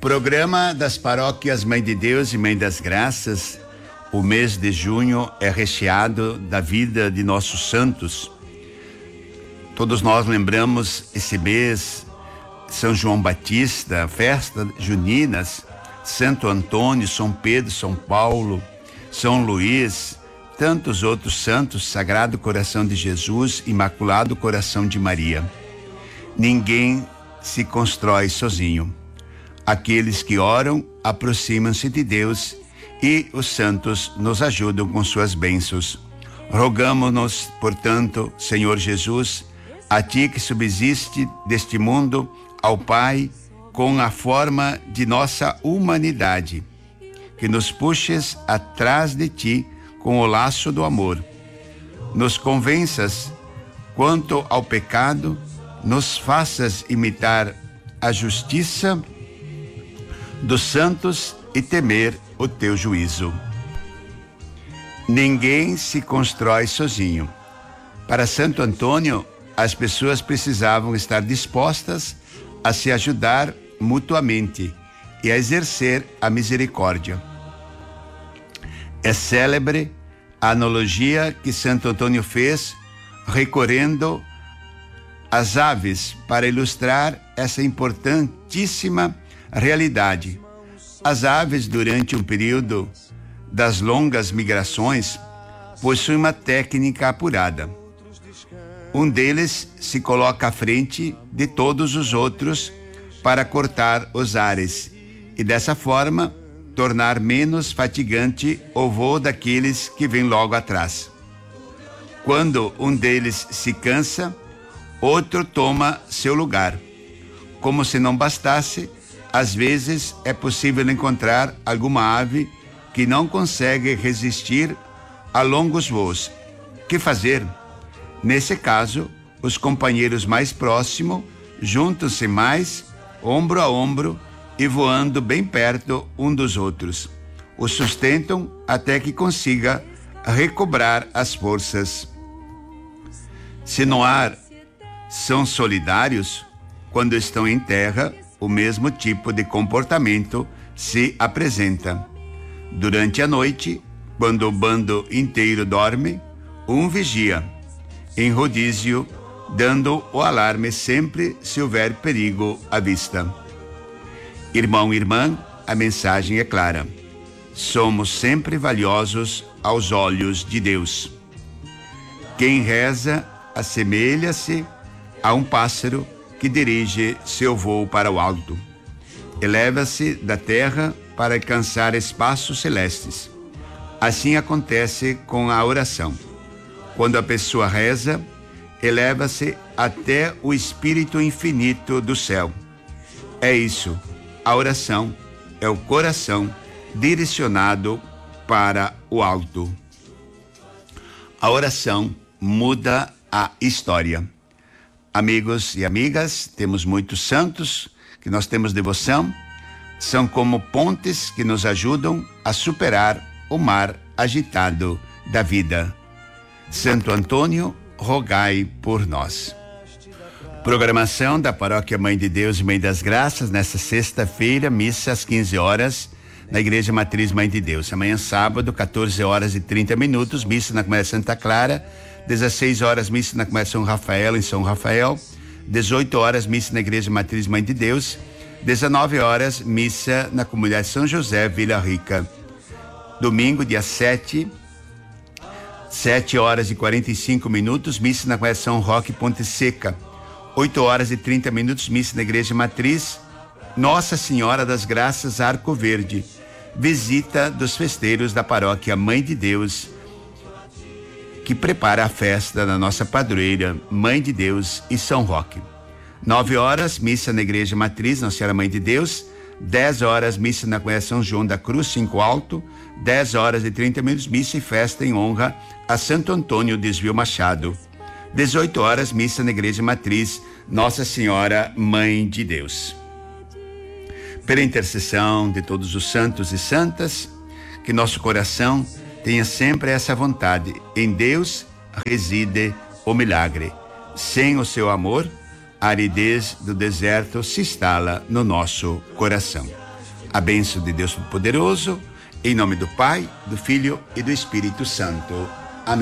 Programa das paróquias Mãe de Deus e Mãe das Graças. O mês de junho é recheado da vida de nossos santos. Todos nós lembramos esse mês São João Batista, festa juninas, Santo Antônio, São Pedro, São Paulo, São Luís, tantos outros santos, Sagrado Coração de Jesus, Imaculado Coração de Maria. Ninguém se constrói sozinho. Aqueles que oram aproximam-se de Deus e os santos nos ajudam com suas bênçãos. Rogamo-nos, portanto, Senhor Jesus, a Ti que subsiste deste mundo, ao Pai, com a forma de nossa humanidade, que nos puxes atrás de Ti com o laço do amor. Nos convenças quanto ao pecado, nos faças imitar a justiça dos santos e temer o Teu juízo. Ninguém se constrói sozinho. Para Santo Antônio, as pessoas precisavam estar dispostas a se ajudar mutuamente e a exercer a misericórdia. É célebre a analogia que Santo Antônio fez, recorrendo às aves para ilustrar essa importantíssima realidade. As aves, durante um período das longas migrações, possuem uma técnica apurada. Um deles se coloca à frente de todos os outros para cortar os ares e, dessa forma, tornar menos fatigante o voo daqueles que vêm logo atrás. Quando um deles se cansa, outro toma seu lugar. Como se não bastasse, às vezes é possível encontrar alguma ave que não consegue resistir a longos voos. Que fazer? Nesse caso, os companheiros mais próximos juntam-se mais, ombro a ombro, e voando bem perto um dos outros. O sustentam até que consiga recobrar as forças. Se no ar são solidários, quando estão em terra, o mesmo tipo de comportamento se apresenta. Durante a noite, quando o bando inteiro dorme, um vigia, em rodízio, dando o alarme sempre se houver perigo à vista. Irmão e irmã, a mensagem é clara. Somos sempre valiosos aos olhos de Deus. Quem reza assemelha-se a um pássaro que dirige seu voo para o alto. Eleva-se da terra para alcançar espaços celestes. Assim acontece com a oração. Quando a pessoa reza, eleva-se até o Espírito infinito do céu. É isso. A oração é o coração direcionado para o alto. A oração muda a história. Amigos e amigas, temos muitos santos que nós temos devoção. São como pontes que nos ajudam a superar o mar agitado da vida. Santo Antônio, rogai por nós. Programação da Paróquia Mãe de Deus e Mãe das Graças, nesta sexta-feira, missa às 15 horas, na Igreja Matriz Mãe de Deus. Amanhã, sábado, 14 horas e 30 minutos, missa na Comédia Santa Clara. 16 horas, missa na Comédia São Rafael, em São Rafael. 18 horas, missa na Igreja Matriz Mãe de Deus. 19 horas, missa na Comunidade São José, Vila Rica. Domingo, dia 7 horas e 45 minutos, missa na Comunidade São Roque, Ponte Seca. 8 horas e 30 minutos, missa na Igreja Matriz Nossa Senhora das Graças, Arco Verde. Visita dos festeiros da Paróquia Mãe de Deus, que prepara a festa da nossa padroeira, Mãe de Deus e São Roque. 9 horas, missa na Igreja Matriz Nossa Senhora Mãe de Deus. 10 horas, missa na Comunidade São João da Cruz, 5 Alto. 10 horas e 30 minutos, missa e festa em honra a Santo Antônio Desvio Machado. 18 horas, missa na Igreja Matriz Nossa Senhora Mãe de Deus. Pela intercessão de todos os santos e santas, que nosso coração tenha sempre essa vontade. Em Deus reside o milagre. Sem o seu amor, a aridez do deserto se instala no nosso coração. A bênção de Deus Todo-Poderoso, em nome do Pai, do Filho e do Espírito Santo.